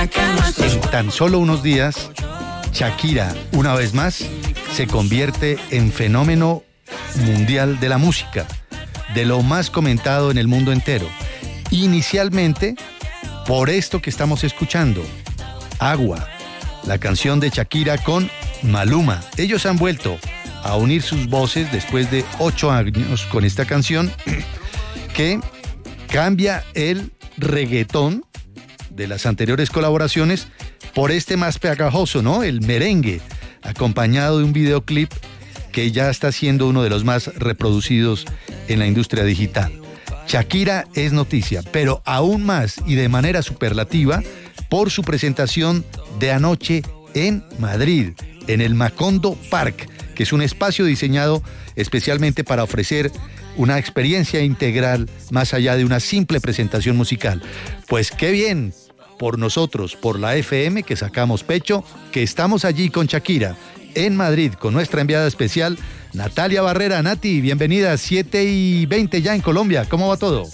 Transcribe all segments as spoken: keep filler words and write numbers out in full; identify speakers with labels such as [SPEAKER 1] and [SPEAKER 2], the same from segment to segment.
[SPEAKER 1] En tan solo unos días, Shakira, una vez más, se convierte en fenómeno mundial de la música, de lo más comentado en el mundo entero. Inicialmente, por esto que estamos escuchando, Agua, la canción de Shakira con Maluma. Ellos han vuelto a unir sus voces después de ocho años con esta canción que cambia el reggaetón de las anteriores colaboraciones por este más pegajoso, ¿no? El merengue, acompañado de un videoclip que ya está siendo uno de los más reproducidos en la industria digital. Shakira es noticia, pero aún más y de manera superlativa por su presentación de anoche en Madrid, en el Macondo Park, que es un espacio diseñado especialmente para ofrecer una experiencia integral más allá de una simple presentación musical. Pues qué bien por nosotros, por la F M, que sacamos pecho, que estamos allí con Shakira en Madrid, con nuestra enviada especial, Natalia Barrera. Nati, bienvenida, siete y veinte ya en Colombia. ¿Cómo va todo?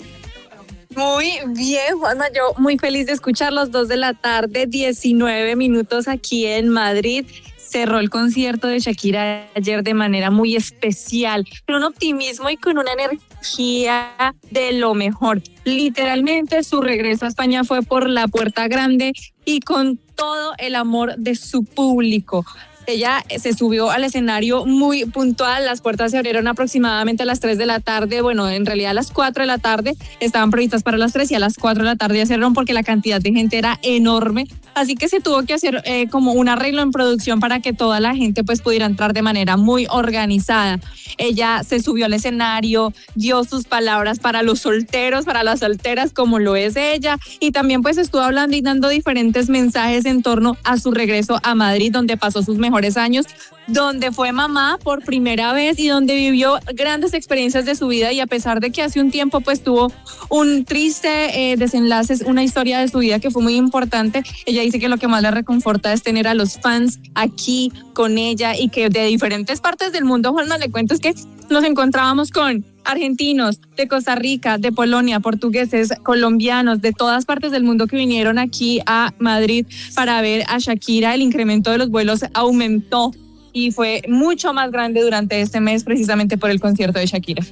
[SPEAKER 2] Muy bien, Juanma, yo muy feliz de escuchar los dos de la tarde, diecinueve minutos aquí en Madrid. Cerró el concierto de Shakira ayer de manera muy especial, con un optimismo y con una energía de lo mejor. Literalmente su regreso a España fue por la puerta grande y con todo el amor de su público. Ella se subió al escenario muy puntual, las puertas se abrieron aproximadamente a las tres de la tarde, bueno, en realidad a las cuatro de la tarde, estaban previstas para las tres y a las cuatro de la tarde ya cerraron porque la cantidad de gente era enorme, así que se tuvo que hacer eh, como un arreglo en producción para que toda la gente pues pudiera entrar de manera muy organizada. Ella se subió al escenario, dio sus palabras para los solteros, para las solteras como lo es ella, y también pues estuvo hablando y dando diferentes mensajes en torno a su regreso a Madrid, donde pasó sus mejores años, donde fue mamá por primera vez y donde vivió grandes experiencias de su vida, y a pesar de que hace un tiempo pues tuvo un triste eh, desenlace, una historia de su vida que fue muy importante, ella dice que lo que más le reconforta es tener a los fans aquí con ella y que de diferentes partes del mundo, Juanma, le cuento es que nos encontrábamos con argentinos, de Costa Rica, de Polonia, portugueses, colombianos, de todas partes del mundo que vinieron aquí a Madrid para ver a Shakira. El incremento de los vuelos aumentó y fue mucho más grande durante este mes precisamente por el concierto de Shakira.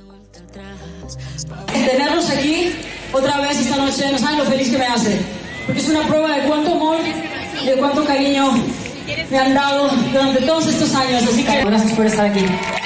[SPEAKER 3] Tenerlos aquí otra vez esta noche, no saben lo feliz que me hace, porque es una prueba de cuánto amor y de cuánto cariño me han dado durante todos estos años, así que gracias por estar aquí.